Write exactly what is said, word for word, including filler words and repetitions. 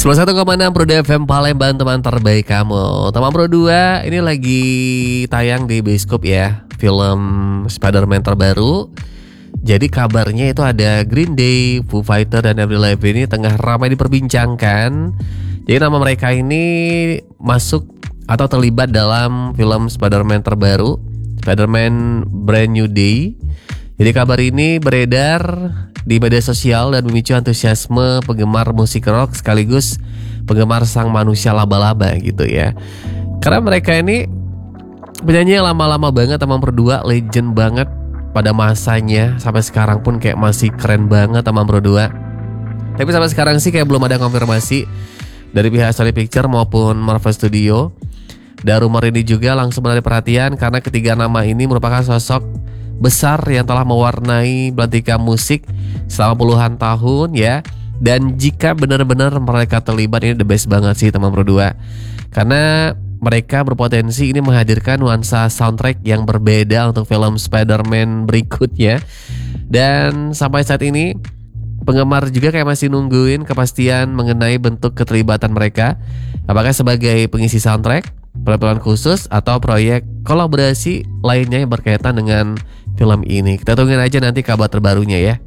sembilan puluh satu koma enam Pro F M Palembang, teman terbaik kamu. Teman Pro dua ini lagi tayang di bioskop ya, film Spider-Man terbaru. Jadi kabarnya itu ada Green Day, Foo Fighter, dan Avril Lavigne ini tengah ramai diperbincangkan. Jadi nama mereka ini masuk atau terlibat dalam film Spider-Man terbaru, Spider-Man Brand New Day. Jadi kabar ini beredar di media sosial dan memicu antusiasme penggemar musik rock sekaligus penggemar sang manusia laba-laba gitu ya. Karena mereka ini penyanyi yang lama-lama banget, teman berdua, legend banget pada masanya. Sampai sekarang pun kayak masih keren banget teman berdua. Tapi sampai sekarang sih kayak belum ada konfirmasi dari pihak Sony Pictures maupun Marvel Studio. Dan rumor ini juga langsung menarik perhatian karena ketiga nama ini merupakan sosok besar yang telah mewarnai belantika musik selama puluhan tahun ya. Dan jika benar-benar mereka terlibat, ini the best banget sih teman berdua. Karena mereka berpotensi ini menghadirkan nuansa soundtrack yang berbeda untuk film Spider-Man berikutnya. Dan sampai saat ini penggemar juga kayak masih nungguin kepastian mengenai bentuk keterlibatan mereka. Apakah sebagai pengisi soundtrack, pelan-pelan khusus, atau proyek kolaborasi lainnya yang berkaitan dengan film ini. Kita tungguin aja nanti kabar terbarunya ya.